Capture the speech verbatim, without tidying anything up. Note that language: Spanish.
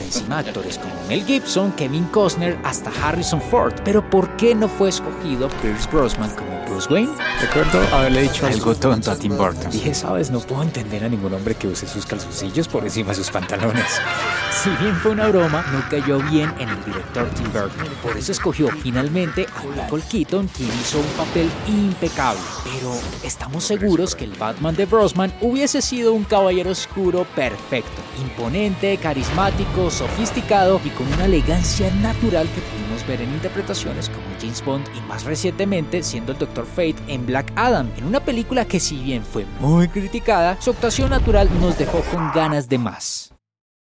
encima de actores como Mel Gibson, Kevin Costner, hasta Harrison Ford. Pero ¿por qué no fue escogido Pierce Brosnan como Bruce Wayne? Recuerdo haberle dicho Algo tonto a Tim Burton. Dije, sabes, no puedo entender a ningún hombre que use sus calzoncillos por encima de sus pantalones. Si bien fue una broma, no cayó bien en el director Tim Burton. Por eso escogió finalmente a Michael Keaton, quien hizo un papel impecable. Pero estamos seguros que el Batman de Brosnan hubiese sido un caballero oscuro perfecto, imponente, carismático, sofisticado y con una elegancia natural que pudimos ver en interpretaciones como James Bond y más recientemente siendo el doctor Fate en Black Adam, en una película que si bien fue muy criticada, su actuación natural nos dejó con ganas de más.